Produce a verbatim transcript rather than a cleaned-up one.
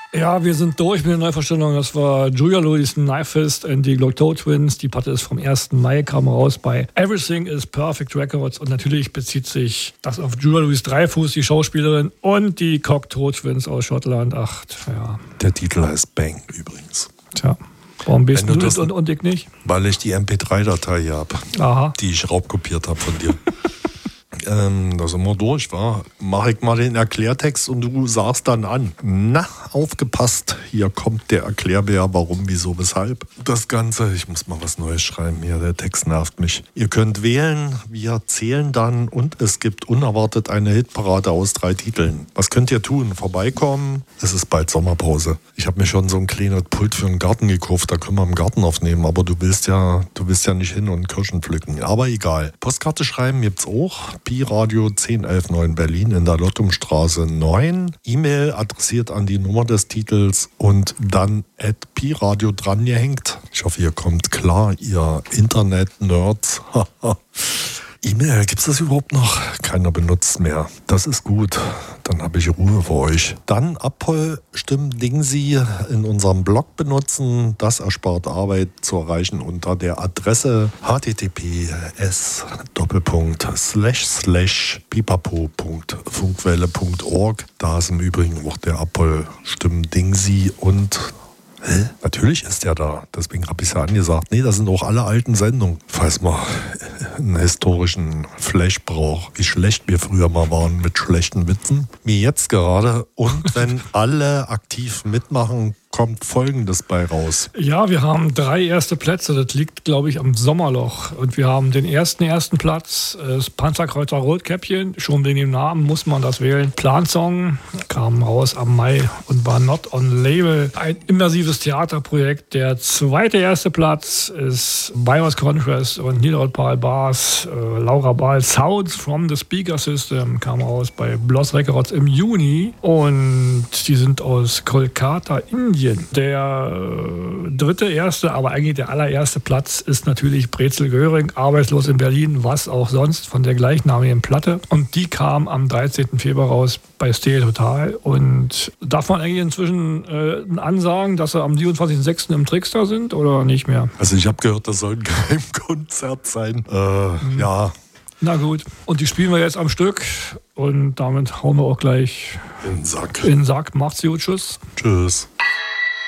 Ja, wir sind durch mit der Neuvorstellung. Das war Julia Louis Knifefist and die Glocteau Twins. Die Platte ist vom ersten Mai, kam raus bei Everything is Perfect Records. Und natürlich bezieht sich das auf Julia Louis Dreyfus, die Schauspielerin, und die Cocteau Twins aus Schottland. Ach, ja. Der Titel heißt Bang übrigens. Tja. Warum bist du das und, und ich nicht? Weil ich die M P drei Datei hier habe, die ich raubkopiert habe von dir. ähm, da sind wir durch, war. Mach ich mal den Erklärtext und du sagst dann an. Na, aufgepasst, hier kommt der Erklärbär, warum, wieso, weshalb. Das Ganze, ich muss mal was Neues schreiben hier, der Text nervt mich. Ihr könnt wählen, wir zählen dann und es gibt unerwartet eine Hitparade aus drei Titeln. Was könnt ihr tun? Vorbeikommen? Es ist bald Sommerpause. Ich habe mir schon so ein kleines Pult für den Garten gekauft, da können wir im Garten aufnehmen, aber du willst ja, du willst ja nicht hin und Kirschen pflücken. Aber egal. Postkarte schreiben gibt's auch. Pi Radio zehn elf neun Berlin in der Lottumstraße neun. E-Mail adressiert an die Nummer des Titels und dann at Pi Radio dran gehängt. Ich hoffe, ihr kommt klar, ihr Internet-Nerds. E-Mail, gibt es das überhaupt noch? Keiner benutzt es mehr. Das ist gut. Dann habe ich Ruhe für euch. Dann Abholstimmen-Ding Sie in unserem Blog benutzen. Das erspart Arbeit zu erreichen unter der Adresse h t t p s doppelpunkt slash slash pipapo punkt funkwelle punkt org. Da ist im Übrigen auch der Abholstimmen-Ding Sie und Hä? Natürlich ist der da. Deswegen habe ich es ja angesagt. Nee, das sind auch alle alten Sendungen. Falls man einen historischen Flash braucht, wie schlecht wir früher mal waren mit schlechten Witzen. Wie jetzt gerade. Und wenn alle aktiv mitmachen, kommt Folgendes bei raus. Ja, wir haben drei erste Plätze. Das liegt, glaube ich, am Sommerloch. Und wir haben den ersten ersten Platz, das Panzerkreuzer Rotkäppchen. Schon wegen dem Namen muss man das wählen. Plansong kam raus am Mai und war not on label. Ein immersives Theaterprojekt. Der zweite erste Platz ist Virus Contrast und Niederrot Paul Bars, äh, Laura Ball, Sounds from the Speaker System, kam raus bei Bloss Records im Juni. Und die sind aus Kolkata, Indien. Der äh, dritte, erste, aber eigentlich der allererste Platz ist natürlich Brezel Göring, arbeitslos in Berlin, was auch sonst, von der gleichnamigen Platte. Und die kam am dreizehnten Februar raus bei Stereo Total. Und darf man eigentlich inzwischen äh, ansagen, dass sie am siebenundzwanzigsten sechsten im Trickster sind oder nicht mehr? Also ich habe gehört, das soll ein Geheimkonzert sein. Äh, mhm. Ja. Na gut. Und die spielen wir jetzt am Stück. Und damit hauen wir auch gleich in den Sack. In den Sack. Macht's gut. Tschüss. Tschüss.